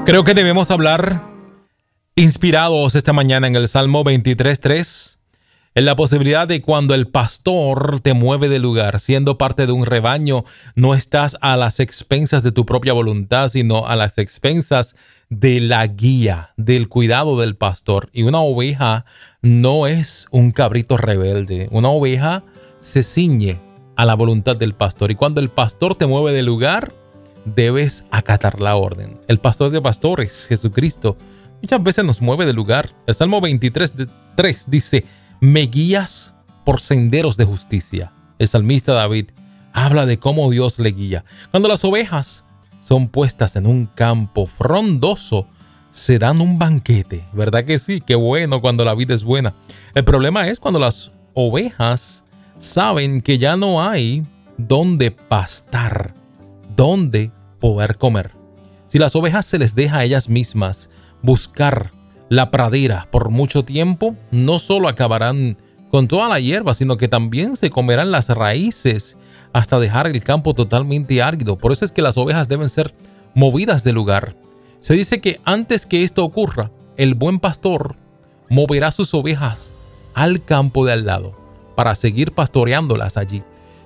Creo que debemos hablar inspirados esta mañana en el Salmo 23:3, en la posibilidad de cuando el pastor te mueve de lugar, siendo parte de un rebaño, no estás a las expensas de tu propia voluntad, sino a las expensas de la guía, del cuidado del pastor. Y una oveja no es un cabrito rebelde, una oveja se ciñe a la voluntad del pastor. Y cuando el pastor te mueve de lugar, debes acatar la orden. El pastor de pastores, Jesucristo, muchas veces nos mueve de lugar. El Salmo 23:3 dice: me guías por senderos de justicia. El salmista David habla de cómo Dios le guía. Cuando las ovejas son puestas en un campo frondoso, se dan un banquete. ¿Verdad que sí? Qué bueno cuando la vida es buena. El problema es cuando las ovejas saben que ya no hay dónde pastar, dónde poder comer. Si las ovejas se les deja a ellas mismas buscar la pradera por mucho tiempo, no solo acabarán con toda la hierba, sino que también se comerán las raíces hasta dejar el campo totalmente árido. Por eso es que las ovejas deben ser movidas de lugar. Se dice que antes que esto ocurra, el buen pastor moverá sus ovejas al campo de al lado para seguir pastoreándolas allí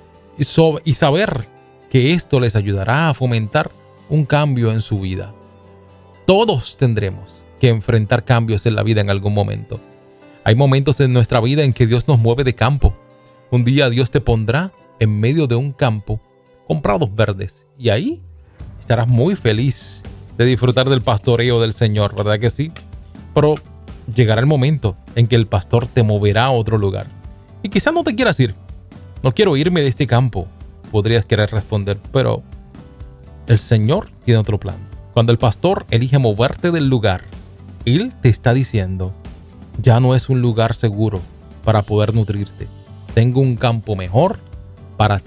y saber que esto les ayudará a fomentar un cambio en su vida. Todos tendremos que enfrentar cambios en la vida en algún momento. Hay momentos en nuestra vida en que Dios nos mueve de campo. Un día Dios te pondrá en medio de un campo con prados verdes y ahí estarás muy feliz de disfrutar del pastoreo del Señor, ¿verdad que sí? Pero llegará el momento en que el pastor te moverá a otro lugar y quizás no te quieras ir. No quiero irme de este campo, podrías querer responder, pero el Señor tiene otro plan. Cuando el pastor elige moverte del lugar, Él te está diciendo: ya no es un lugar seguro para poder nutrirte. Tengo un campo mejor para ti.